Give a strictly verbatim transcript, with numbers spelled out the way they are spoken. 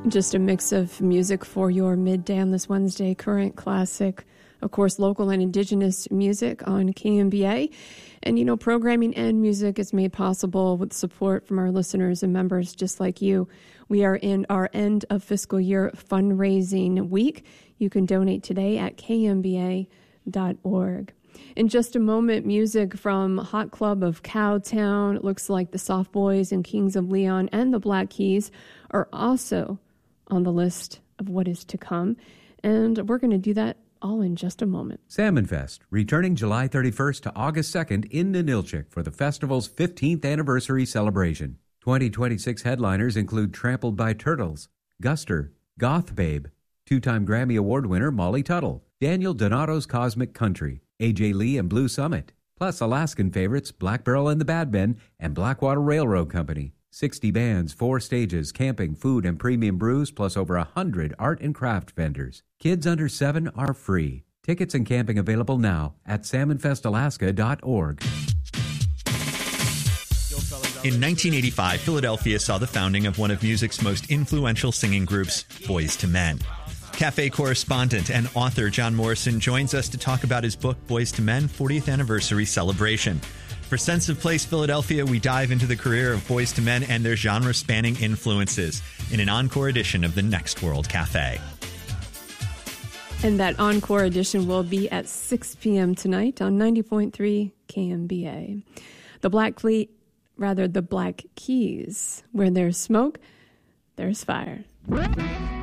Just a mix of music for your midday on this Wednesday. Current, classic, of course, local and indigenous music on K M B A. And, you know, programming and music is made possible with support from our listeners and members just like you. We are in our end of fiscal year fundraising week. You can donate today at K M B A dot org. In just a moment, music from Hot Club of Cowtown. It looks like the Soft Boys and Kings of Leon and the Black Keys are also on the list of what is to come. And we're going to do that all in just a moment. Salmon Fest, returning July thirty-first to August second in Ninilchik for the festival's fifteenth anniversary celebration. twenty twenty-six headliners include Trampled by Turtles, Guster, Goth Babe, two-time Grammy Award winner Molly Tuttle, Daniel Donato's Cosmic Country, A J Lee and Blue Summit, plus Alaskan favorites Black Barrel and the Bad Men and Blackwater Railroad Company. sixty bands, four stages, camping, food, and premium brews, plus over one hundred art and craft vendors. Kids under seven are free. Tickets and camping available now at salmon fest alaska dot org. In nineteen eighty-five, Philadelphia saw the founding of one of music's most influential singing groups, Boyz two Men. Cafe correspondent and author John Morrison joins us to talk about his book, Boyz two Men, fortieth Anniversary Celebration. For Sense of Place Philadelphia, we dive into the career of Boyz two Men and their genre-spanning influences in an encore edition of the Next World Cafe. And that encore edition will be at six p.m. tonight on ninety point three K M B A. The Black Fleet, rather the Black Keys. Where there's smoke, there's fire.